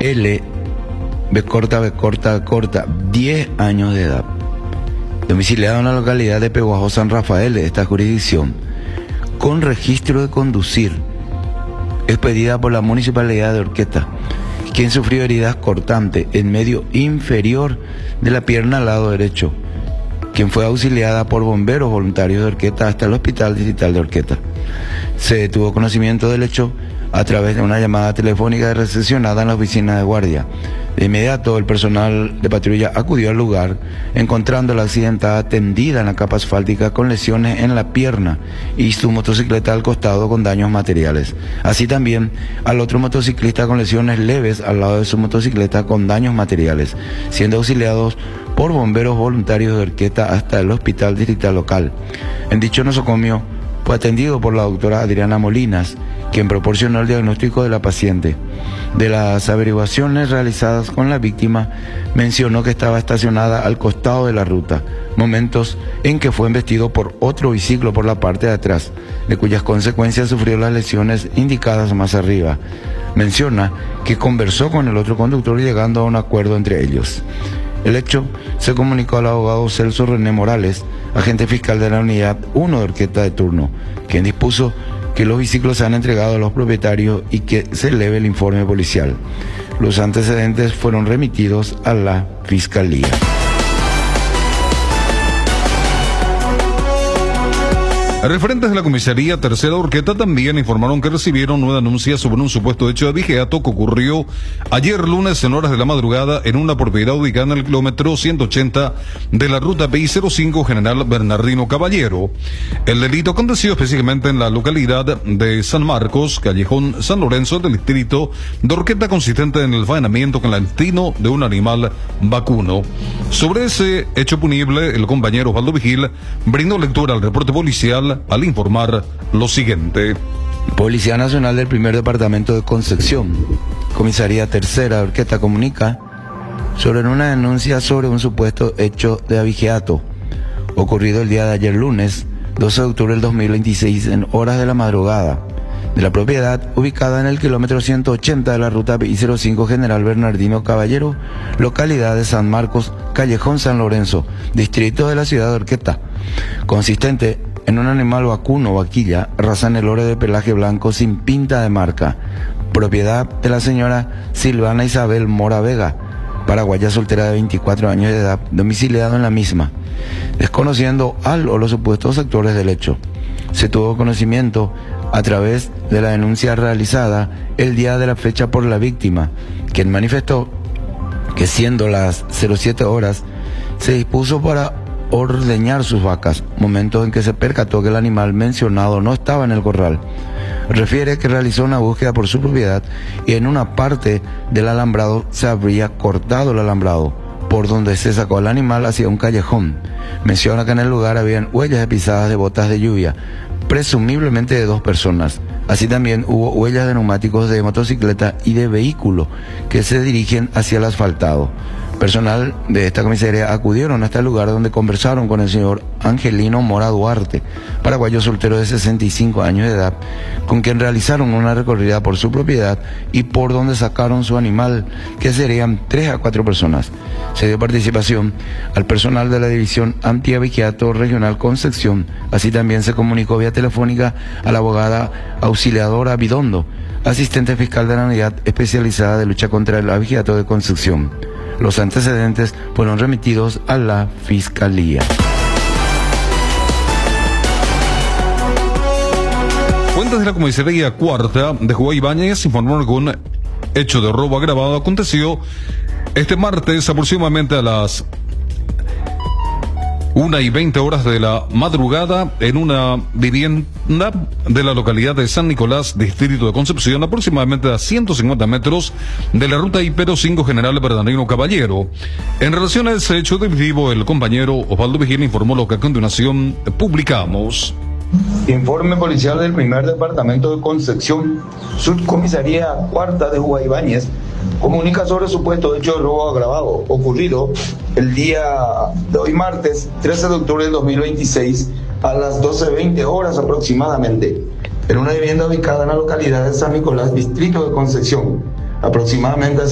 L, B corta, 10 años de edad, domiciliado en la localidad de Peguajó San Rafael de esta jurisdicción, con registro de conducir, expedida por la Municipalidad de Horqueta, quien sufrió heridas cortantes en medio inferior de la pierna al lado derecho, quien fue auxiliada por bomberos voluntarios de Horqueta hasta el Hospital Distrital de Horqueta. Se tuvo conocimiento del hecho a través de una llamada telefónica recepcionada en la oficina de guardia. De inmediato, el personal de patrulla acudió al lugar, encontrando a la accidentada tendida en la capa asfáltica con lesiones en la pierna y su motocicleta al costado con daños materiales. Así también al otro motociclista con lesiones leves al lado de su motocicleta con daños materiales, siendo auxiliados por bomberos voluntarios de Horqueta hasta el Hospital Distrital local. En dicho nosocomio fue atendido por la doctora Adriana Molinas, quien proporcionó el diagnóstico de la paciente. De las averiguaciones realizadas con la víctima, mencionó que estaba estacionada al costado de la ruta, momentos en que fue embestido por otro biciclo por la parte de atrás, de cuyas consecuencias sufrió las lesiones indicadas más arriba. Menciona que conversó con el otro conductor llegando a un acuerdo entre ellos. El hecho se comunicó al abogado Celso René Morales, agente fiscal de la Unidad 1 de Horqueta de turno, quien dispuso que los biciclos sean entregados a los propietarios y que se eleve el informe policial. Los antecedentes fueron remitidos a la Fiscalía. Referentes de la comisaría tercera de Horqueta también informaron que recibieron una denuncia sobre un supuesto hecho de abigeato que ocurrió ayer lunes en horas de la madrugada en una propiedad ubicada en el kilómetro 180 de la ruta PI-05 General Bernardino Caballero. El delito aconteció específicamente en la localidad de San Marcos, callejón San Lorenzo del distrito de Horqueta, consistente en el envenenamiento con el destino de un animal vacuno. Sobre ese hecho punible, el compañero Osvaldo Vigil brindó lectura al reporte policial al informar lo siguiente. Policía Nacional del Primer Departamento de Concepción, Comisaría Tercera de Horqueta, comunica sobre una denuncia sobre un supuesto hecho de abigeato ocurrido el día de ayer lunes 12 de octubre del 2026 en horas de la madrugada de la propiedad ubicada en el kilómetro 180 de la ruta PI-05 General Bernardino Caballero, localidad de San Marcos, callejón San Lorenzo, distrito de la ciudad de Horqueta, consistente en un animal vacuno o vaquilla, raza Nelore de pelaje blanco sin pinta de marca, propiedad de la señora Silvana Isabel Mora Vega, paraguaya soltera de 24 años de edad, domiciliado en la misma. Desconociendo al o los supuestos actores del hecho, se tuvo conocimiento a través de la denuncia realizada el día de la fecha por la víctima, quien manifestó que siendo las 07 horas, se dispuso para ordeñar sus vacas, momentos en que se percató que el animal mencionado no estaba en el corral. Refiere que realizó una búsqueda por su propiedad y en una parte del alambrado se habría cortado el alambrado, por donde se sacó el animal hacia un callejón. Menciona que en el lugar habían huellas de pisadas de botas de lluvia, presumiblemente de 2 personas. Así también hubo huellas de neumáticos de motocicleta y de vehículo que se dirigen hacia el asfaltado. Personal de esta comisaría acudieron hasta el lugar donde conversaron con el señor Angelino Mora Duarte, paraguayo soltero de 65 años de edad, con quien realizaron una recorrida por su propiedad y por donde sacaron su animal, que serían 3 a 4 personas. Se dio participación al personal de la División Antiabigeato Regional Concepción. Así también se comunicó vía telefónica a la abogada auxiliadora Bidondo, asistente fiscal de la Unidad Especializada de Lucha contra el Abigeato de Concepción. Los antecedentes fueron remitidos a la Fiscalía. Fuentes de la comisaría cuarta de Juan Ibáñez informaron que un hecho de robo agravado aconteció este martes aproximadamente a las 1:20 de la madrugada en una vivienda de la localidad de San Nicolás, distrito de Concepción, aproximadamente a 150 metros de la ruta PI-05 General Bernardino Caballero. En relación a ese hecho delictivo, el compañero Osvaldo Vigil informó lo que a continuación publicamos. Informe policial del Primer Departamento de Concepción, Subcomisaría Cuarta de Juan Ibáñez, comunica sobre supuesto hecho de robo agravado ocurrido el día de hoy martes 13 de octubre del 2026 a las 12:20 horas aproximadamente en una vivienda ubicada en la localidad de San Nicolás, distrito de Concepción, aproximadamente